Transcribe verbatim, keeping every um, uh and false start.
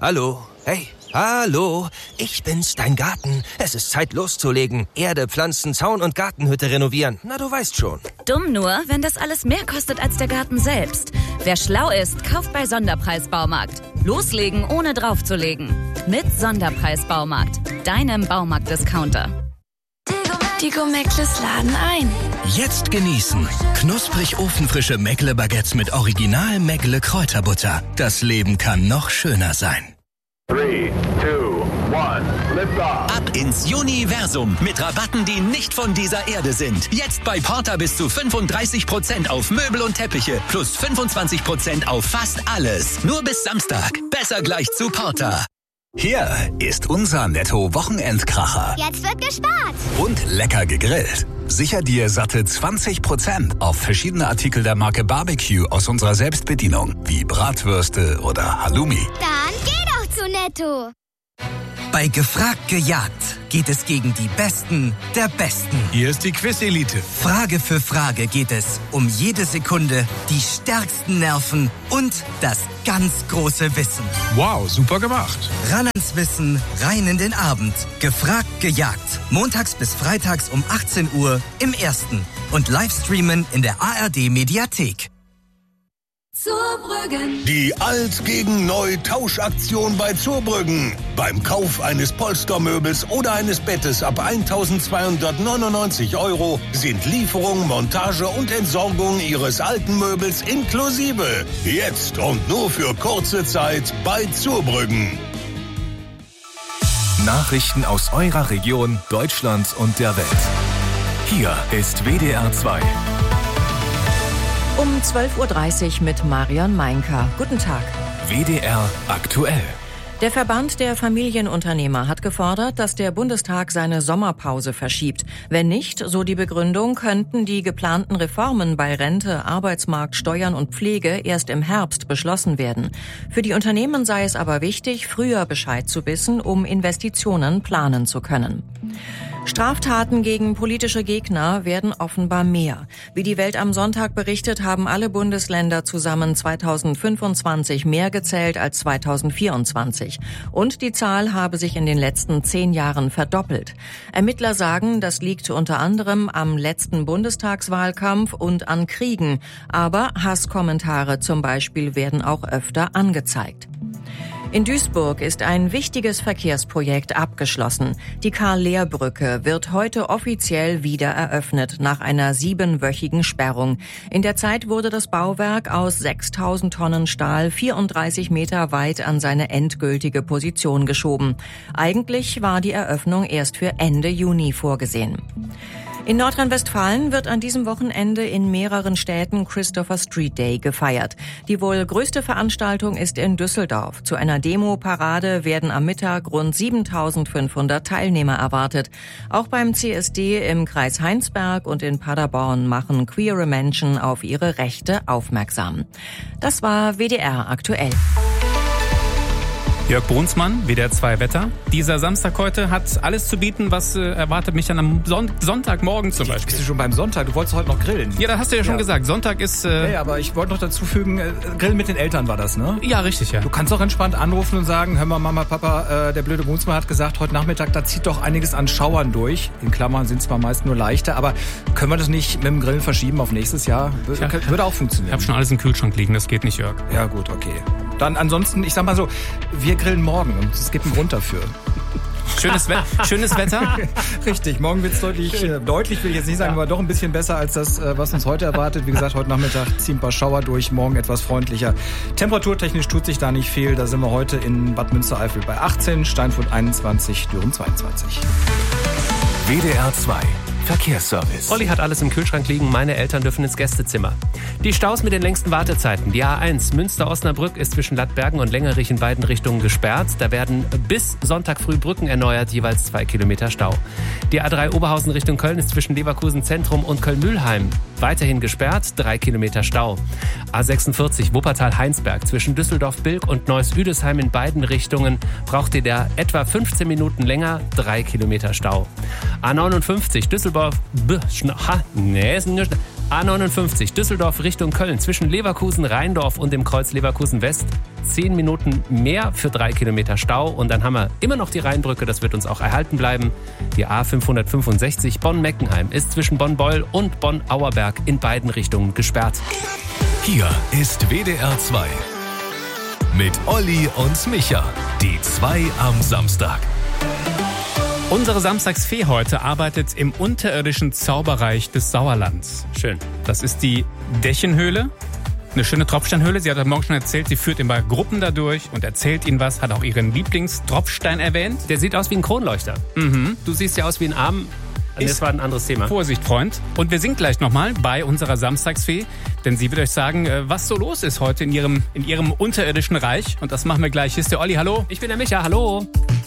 Hallo? Hey, hallo? Ich bin's, dein Garten. Es ist Zeit loszulegen. Erde, Pflanzen, Zaun und Gartenhütte renovieren. Na, du weißt schon. Dumm nur, wenn das alles mehr kostet als der Garten selbst. Wer schlau ist, kauft bei Sonderpreis Baumarkt. Loslegen, ohne draufzulegen. Mit Sonderpreis Baumarkt. Deinem Baumarkt-Discounter. Die Gomeckles laden ein. Jetzt genießen. Knusprig ofenfrische Meckle-Baguettes mit Original Meckle Kräuterbutter. Das Leben kann noch schöner sein. Three, two, one, lift off. Ab ins Universum mit Rabatten, die nicht von dieser Erde sind. Jetzt bei Porter bis zu fünfunddreißig Prozent auf Möbel und Teppiche plus fünfundzwanzig Prozent auf fast alles. Nur bis Samstag. Besser gleich zu Porter. Hier ist unser Netto-Wochenendkracher. Jetzt wird gespart. Und lecker gegrillt. Sicher dir satte zwanzig Prozent auf verschiedene Artikel der Marke Barbecue aus unserer Selbstbedienung, wie Bratwürste oder Halloumi. Dann geh doch zu Netto. Bei Gefragt gejagt geht es gegen die Besten der Besten. Hier ist die Quiz-Elite. Frage für Frage geht es um jede Sekunde, die stärksten Nerven und das ganz große Wissen. Wow, super gemacht. Ran ans Wissen, rein in den Abend. Gefragt gejagt. Montags bis freitags um achtzehn Uhr im Ersten. Und Livestreamen in der A R D-Mediathek. Zurbrüggen. Die Alt gegen Neu Tauschaktion bei Zurbrüggen. Beim Kauf eines Polstermöbels oder eines Bettes ab eintausendzweihundertneunundneunzig Euro sind Lieferung, Montage und Entsorgung Ihres alten Möbels inklusive. Jetzt und nur für kurze Zeit bei Zurbrüggen. Nachrichten aus eurer Region, Deutschland und der Welt. Hier ist W D R zwei. Um zwölf Uhr dreißig mit Marion Meinker. Guten Tag. W D R aktuell. Der Verband der Familienunternehmer hat gefordert, dass der Bundestag seine Sommerpause verschiebt. Wenn nicht, so die Begründung, könnten die geplanten Reformen bei Rente, Arbeitsmarkt, Steuern und Pflege erst im Herbst beschlossen werden. Für die Unternehmen sei es aber wichtig, früher Bescheid zu wissen, um Investitionen planen zu können. Straftaten gegen politische Gegner werden offenbar mehr. Wie die Welt am Sonntag berichtet, haben alle Bundesländer zusammen zweitausendfünfundzwanzig mehr gezählt als zweitausendvierundzwanzig. Und die Zahl habe sich in den letzten zehn Jahren verdoppelt. Ermittler sagen, das liegt unter anderem am letzten Bundestagswahlkampf und an Kriegen. Aber Hasskommentare zum Beispiel werden auch öfter angezeigt. In Duisburg ist ein wichtiges Verkehrsprojekt abgeschlossen. Die Karl-Lehr-Brücke wird heute offiziell wieder eröffnet, nach einer siebenwöchigen Sperrung. In der Zeit wurde das Bauwerk aus sechstausend Tonnen Stahl vierunddreißig Meter weit an seine endgültige Position geschoben. Eigentlich war die Eröffnung erst für Ende Juni vorgesehen. In Nordrhein-Westfalen wird an diesem Wochenende in mehreren Städten Christopher Street Day gefeiert. Die wohl größte Veranstaltung ist in Düsseldorf. Zu einer Demo-Parade werden am Mittag rund siebentausendfünfhundert Teilnehmer erwartet. Auch beim C S D im Kreis Heinsberg und in Paderborn machen queere Menschen auf ihre Rechte aufmerksam. Das war W D R aktuell. Jörg Brunsmann, W D R zwei Wetter. Dieser Samstag heute hat alles zu bieten, was äh, erwartet mich dann am Son- Sonntagmorgen zum Beispiel. Bist du schon beim Sonntag? Du wolltest heute noch grillen. Ja, das hast du ja schon ja. gesagt. Sonntag ist... Äh ja, ja, aber ich wollte noch dazu fügen, äh, Grillen mit den Eltern war das, ne? Ja, richtig, ja. Du kannst auch entspannt anrufen und sagen, hör mal, Mama, Papa, äh, der blöde Brunsmann hat gesagt, heute Nachmittag, da zieht doch einiges an Schauern durch. In Klammern sind zwar meist nur leichte, aber können wir das nicht mit dem Grillen verschieben auf nächstes Jahr? W- hab, würde auch funktionieren. Ich habe schon alles im Kühlschrank liegen, das geht nicht, Jörg. Ja, gut, okay. Dann ansonsten, ich sag mal so, wir grillen morgen und es gibt einen Grund dafür. Schönes, We- schönes Wetter. Richtig, morgen wird es deutlich, äh, deutlich will ich jetzt nicht sagen, ja. aber doch ein bisschen besser als das, äh, was uns heute erwartet. Wie gesagt, heute Nachmittag ziehen ein paar Schauer durch, morgen etwas freundlicher. Temperaturtechnisch tut sich da nicht viel. Da sind wir heute in Bad Münstereifel bei achtzehn, Steinfurt einundzwanzig, Düren zweiundzwanzig. W D R zwei Verkehrsservice. Olli hat alles im Kühlschrank liegen, meine Eltern dürfen ins Gästezimmer. Die Staus mit den längsten Wartezeiten. Die A eins Münster-Osnabrück ist zwischen Lattbergen und Längerich in beiden Richtungen gesperrt. Da werden bis Sonntag früh Brücken erneuert, jeweils zwei Kilometer Stau. Die A drei Oberhausen Richtung Köln ist zwischen Leverkusen Zentrum und Köln-Mühlheim weiterhin gesperrt, drei Kilometer Stau. A sechsundvierzig Wuppertal-Heinsberg zwischen Düsseldorf-Bilk und Neuss-Üdesheim in beiden Richtungen braucht ihr da etwa fünfzehn Minuten länger, drei Kilometer Stau. A neunundfünfzig Düsseldorf B, ha, nee, A neunundfünfzig Düsseldorf Richtung Köln zwischen Leverkusen, Rheindorf und dem Kreuz Leverkusen West. Zehn Minuten mehr für drei Kilometer Stau. Und dann haben wir immer noch die Rheinbrücke, das wird uns auch erhalten bleiben. Die A fünfhundertfünfundsechzig Bonn-Meckenheim ist zwischen Bonn-Beul und Bonn-Auerberg in beiden Richtungen gesperrt. Hier ist W D R zwei mit Olli und Micha. Die zwei am Samstag. Unsere Samstagsfee heute arbeitet im unterirdischen Zauberreich des Sauerlands. Schön. Das ist die Dächenhöhle. Eine schöne Tropfsteinhöhle. Sie hat heute Morgen schon erzählt, sie führt immer Gruppen da durch und erzählt ihnen was, hat auch ihren Lieblingstropfstein erwähnt. Der sieht aus wie ein Kronleuchter. Mhm. Du siehst ja aus wie ein Arm. Das war ein anderes Thema. Vorsicht, Freund. Und wir sind gleich nochmal bei unserer Samstagsfee, denn sie wird euch sagen, was so los ist heute in ihrem, in ihrem unterirdischen Reich. Und das machen wir gleich. Hier ist der Olli, hallo. Ich bin der Micha, hallo.